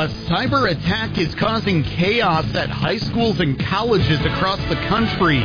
A cyber attack is causing chaos at high schools and colleges across the country.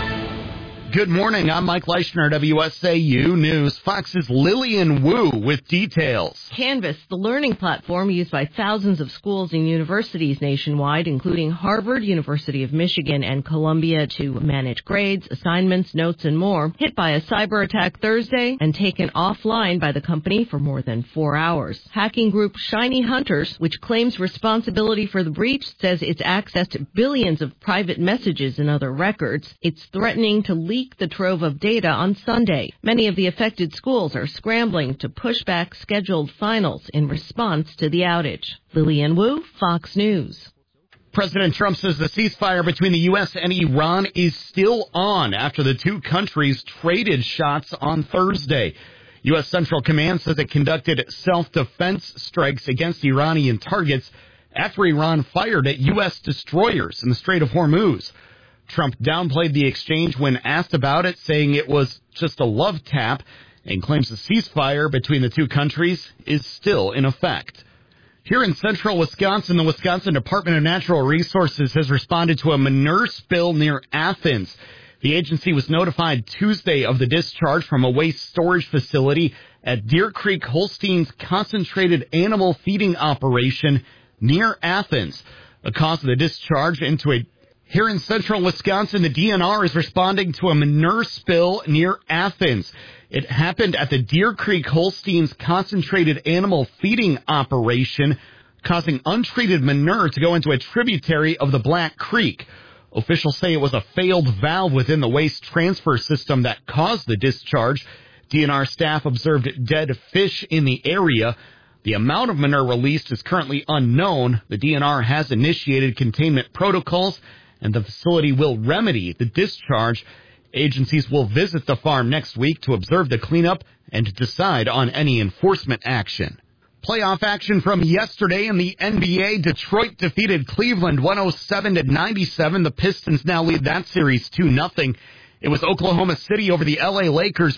Good morning, I'm Mike Leischner, WSAU News. Fox's Lillian Wu with details. Canvas, the learning platform used by thousands of schools and universities nationwide, including Harvard, University of Michigan, and Columbia, to manage grades, assignments, notes, and more, hit by a cyber attack Thursday and taken offline by the company for more than 4 hours. Hacking group Shiny Hunters, which claims responsibility for the breach, says it's accessed billions of private messages and other records. It's threatening to leak the trove of data on Sunday. Many of the affected schools are scrambling to push back scheduled finals in response to the outage. Lillian Wu, Fox News. President Trump says the ceasefire between the U.S. and Iran is still on after the two countries traded shots on Thursday. U.S. Central Command says it conducted self-defense strikes against Iranian targets after Iran fired at U.S. destroyers in the Strait of Hormuz. Trump downplayed the exchange when asked about it, saying it was just a love tap, and claims the ceasefire between the two countries is still in effect. Here in central Wisconsin, the Wisconsin Department of Natural Resources has responded to a manure spill near Athens. The agency was notified Tuesday of the discharge from a waste storage facility at Deer Creek Holstein's concentrated animal feeding operation near Athens. The cause of the discharge Here in central Wisconsin, the DNR is responding to a manure spill near Athens. It happened at the Deer Creek Holstein's concentrated animal feeding operation, causing untreated manure to go into a tributary of the Black Creek. Officials say it was a failed valve within the waste transfer system that caused the discharge. DNR staff observed dead fish in the area. The amount of manure released is currently unknown. The DNR has initiated containment protocols, and the facility will remedy the discharge. Agencies will visit the farm next week to observe the cleanup and decide on any enforcement action. Playoff action from yesterday in the NBA. Detroit defeated Cleveland 107-97. The Pistons now lead that series 2-0. It was Oklahoma City over the LA Lakers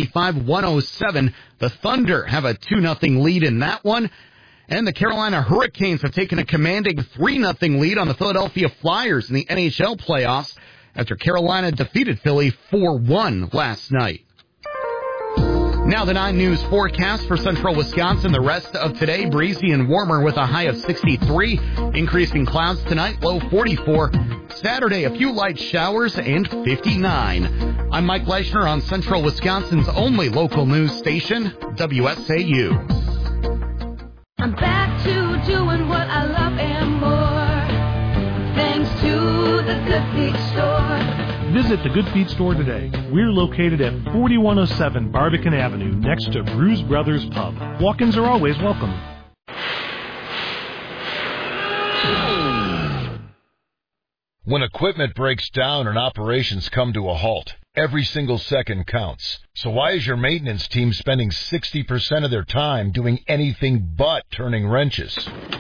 125-107. The Thunder have a 2-0 lead in that one. And the Carolina Hurricanes have taken a commanding 3-0 lead on the Philadelphia Flyers in the NHL playoffs after Carolina defeated Philly 4-1 last night. Now the 9 News forecast for central Wisconsin. The rest of today, breezy and warmer with a high of 63. Increasing clouds tonight, low 44. Saturday, a few light showers and 59. I'm Mike Leischner on central Wisconsin's only local news station, WSAU. I'm back to doing what I love and more, thanks to the Good Feet Store. Visit the Good Feet Store today. We're located at 4107 Barbican Avenue, next to Bruise Brothers Pub. Walk-ins are always welcome. When equipment breaks down and operations come to a halt, every single second counts. So why is your maintenance team spending 60% of their time doing anything but turning wrenches?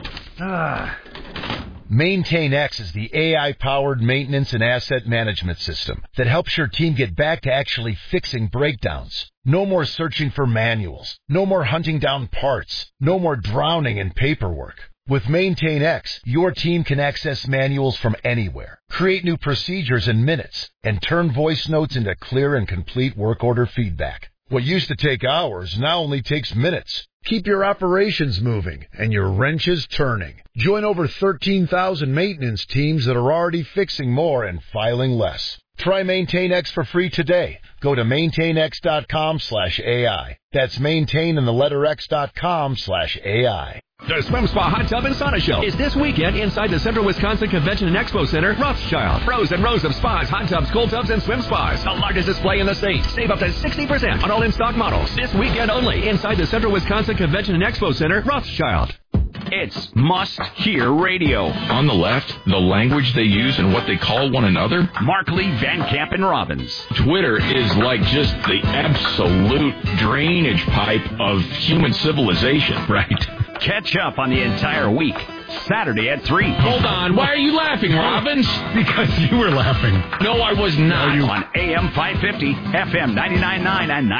MaintainX is the AI-powered maintenance and asset management system that helps your team get back to actually fixing breakdowns. No more searching for manuals. No more hunting down parts. No more drowning in paperwork. With MaintainX, your team can access manuals from anywhere, create new procedures in minutes, and turn voice notes into clear and complete work order feedback. What used to take hours now only takes minutes. Keep your operations moving and your wrenches turning. Join over 13,000 maintenance teams that are already fixing more and filing less. Try MaintainX for free today. Go to maintainx.com/AI. That's maintain and the letter x.com/AI. The Swim Spa Hot Tub and Sauna Show is this weekend inside the Central Wisconsin Convention and Expo Center, Rothschild. Rows and rows of spas, hot tubs, cold tubs, and swim spas. The largest display in the state. Save up to 60% on all in-stock models. This weekend only inside the Central Wisconsin Convention and Expo Center, Rothschild. It's must-hear radio. On the left, the language they use and what they call one another. Markley, Van Camp, and Robbins. Twitter is like just the absolute drainage pipe of human civilization, right? Catch up on the entire week. Saturday at 3. Hold on. Why are you laughing, Robbins? Because you were laughing. No, I was not. On AM 550, FM 99.9, and